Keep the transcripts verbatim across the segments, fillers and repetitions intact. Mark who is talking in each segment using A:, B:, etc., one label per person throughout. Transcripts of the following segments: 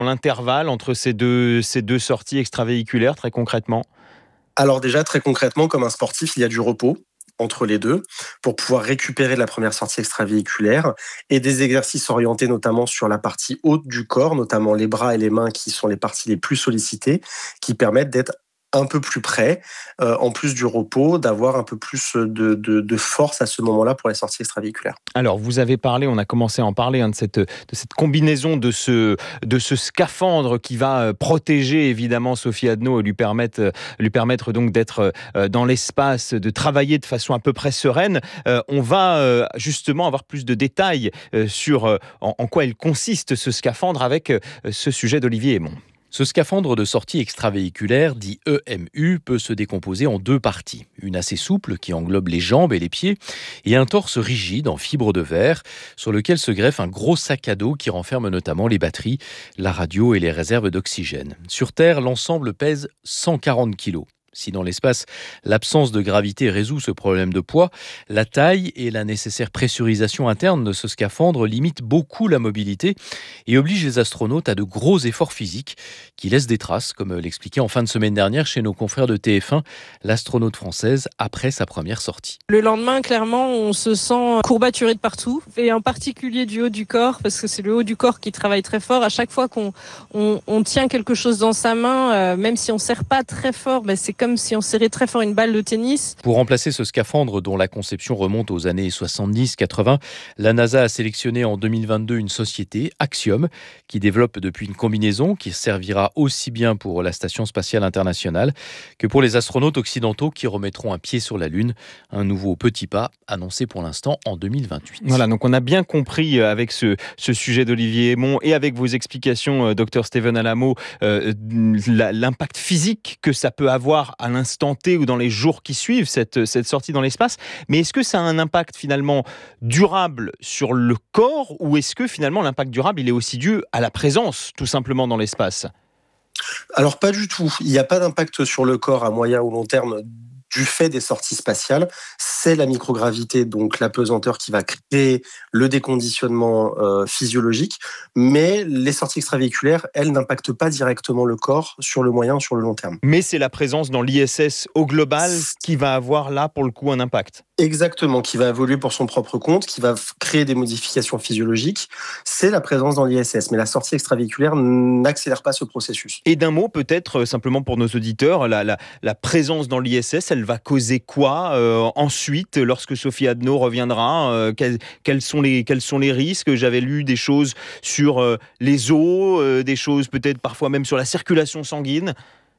A: l'intervalle entre ces deux, ces deux sorties extravéhiculaires, très concrètement ?
B: Alors déjà, très concrètement, comme un sportif, il y a du repos entre les deux pour pouvoir récupérer de la première sortie extravéhiculaire et des exercices orientés notamment sur la partie haute du corps, notamment les bras et les mains qui sont les parties les plus sollicitées, qui permettent d'être un peu plus près, euh, en plus du repos, d'avoir un peu plus de, de, de force à ce moment-là pour les sorties extravéhiculaires.
A: Alors, vous avez parlé, on a commencé à en parler, hein, de, cette, de cette combinaison, de ce, de ce scaphandre qui va protéger évidemment Sophie Adno et lui permettre, lui permettre donc d'être dans l'espace, de travailler de façon à peu près sereine. Euh, on va euh, justement avoir plus de détails euh, sur euh, en, en quoi il consiste ce scaphandre avec euh, ce sujet d'Olivier Hémon.
C: Ce scaphandre de sortie extravéhiculaire, dit E M U, peut se décomposer en deux parties. Une assez souple, qui englobe les jambes et les pieds, et un torse rigide en fibre de verre, sur lequel se greffe un gros sac à dos qui renferme notamment les batteries, la radio et les réserves d'oxygène. Sur Terre, l'ensemble pèse cent quarante kilos. Si dans l'espace, l'absence de gravité résout ce problème de poids, la taille et la nécessaire pressurisation interne de ce scaphandre limitent beaucoup la mobilité et obligent les astronautes à de gros efforts physiques qui laissent des traces, comme l'expliquait en fin de semaine dernière chez nos confrères de T F un l'astronaute française après sa première sortie.
D: Le lendemain, clairement, on se sent courbaturé de partout, et en particulier du haut du corps, parce que c'est le haut du corps qui travaille très fort. À chaque fois qu'on on, on tient quelque chose dans sa main, euh, même si on ne serre pas très fort, ben c'est comme si on serrait très fort une balle de tennis.
C: Pour remplacer ce scaphandre dont la conception remonte aux années soixante-dix quatre-vingts, la NASA a sélectionné en deux mille vingt-deux une société, Axiom, qui développe depuis une combinaison qui servira aussi bien pour la Station spatiale internationale que pour les astronautes occidentaux qui remettront un pied sur la Lune. Un nouveau petit pas annoncé pour l'instant en deux mille vingt-huit.
A: Voilà, donc on a bien compris avec ce, ce sujet d'Olivier Hémon et avec vos explications, docteur Steven Alamo, euh, l'impact physique que ça peut avoir à l'instant T ou dans les jours qui suivent cette, cette sortie dans l'espace. Mais est-ce que ça a un impact finalement durable sur le corps, ou est-ce que finalement l'impact durable il est aussi dû à la présence tout simplement dans l'espace ?
B: Alors pas du tout. Il n'y a pas d'impact sur le corps à moyen ou long terme du fait des sorties spatiales. C'est la microgravité, donc la pesanteur, qui va créer le déconditionnement euh, physiologique. Mais les sorties extravéhiculaires, elles, n'impactent pas directement le corps sur le moyen ou sur le long terme.
A: Mais c'est la présence dans l'I S S au global qui va avoir là, pour le coup, un impact.
B: Exactement, qui va évoluer pour son propre compte, qui va créer des modifications physiologiques. C'est la présence dans l'I S S, mais la sortie extravéhiculaire n'accélère pas ce processus.
A: Et d'un mot, peut-être, simplement pour nos auditeurs, la, la, la présence dans l'I S S, elle va causer quoi euh, ensuite, lorsque Sophie Adno reviendra euh, quels, quels, sont les, quels sont les risques ? J'avais lu des choses sur euh, les os, euh, des choses peut-être parfois même sur la circulation sanguine.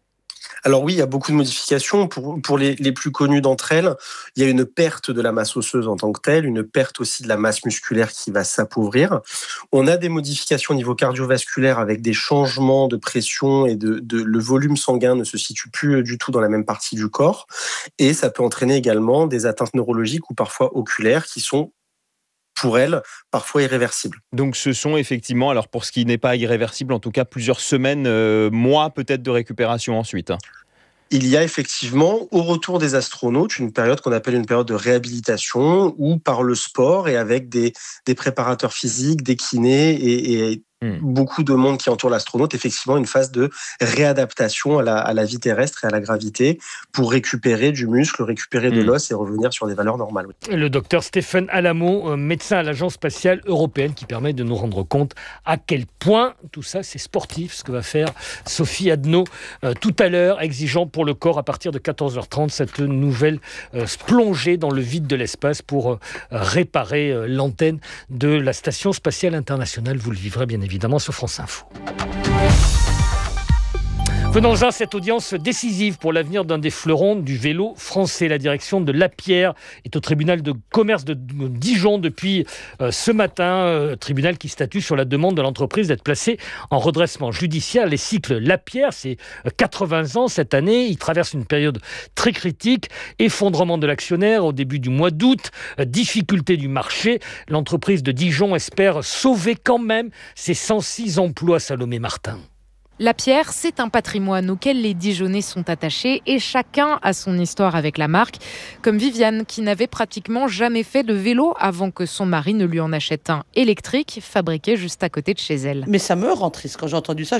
B: Alors oui, il y a beaucoup de modifications. Pour, pour les, les plus connues d'entre elles, il y a une perte de la masse osseuse en tant que telle, une perte aussi de la masse musculaire qui va s'appauvrir. On a des modifications au niveau cardiovasculaire avec des changements de pression et de, de le volume sanguin ne se situe plus du tout dans la même partie du corps. Et ça peut entraîner également des atteintes neurologiques ou parfois oculaires qui sont pour elle, parfois irréversible.
A: Donc ce sont effectivement, alors pour ce qui n'est pas irréversible, en tout cas plusieurs semaines, euh, mois peut-être de récupération ensuite.
B: Il y a effectivement, au retour des astronautes, une période qu'on appelle une période de réhabilitation, où par le sport et avec des, des préparateurs physiques, des kinés et, et mmh. beaucoup de monde qui entoure l'astronaute, effectivement une phase de réadaptation à la, à la vie terrestre et à la gravité pour récupérer du muscle, récupérer de mmh. l'os et revenir sur des valeurs normales.
E: Le docteur Steven Alamo, médecin à l'Agence spatiale européenne, qui permet de nous rendre compte à quel point tout ça c'est sportif, ce que va faire Sophie Adno euh, tout à l'heure, exigeant pour le corps à partir de quatorze heures trente cette nouvelle euh, plongée dans le vide de l'espace pour euh, réparer euh, l'antenne de la Station spatiale internationale. Vous le vivrez bien évidemment sur France Info. Venons-en à cette audience décisive pour l'avenir d'un des fleurons du vélo français. La direction de Lapierre est au tribunal de commerce de Dijon depuis euh, ce matin. Euh, tribunal qui statue sur la demande de l'entreprise d'être placée en redressement judiciaire. Les cycles Lapierre, c'est quatre-vingts ans cette année. Ils traversent une période très critique. Effondrement de l'actionnaire au début du mois d'août. Euh, difficulté du marché. L'entreprise de Dijon espère sauver quand même ses cent six emplois. Salomé Martin.
F: Lapierre, c'est un patrimoine auquel les Dijonnais sont attachés et chacun a son histoire avec la marque. Comme Viviane, qui n'avait pratiquement jamais fait de vélo avant que son mari ne lui en achète un électrique fabriqué juste à côté de chez elle.
G: Mais ça me rend triste quand j'ai entendu ça.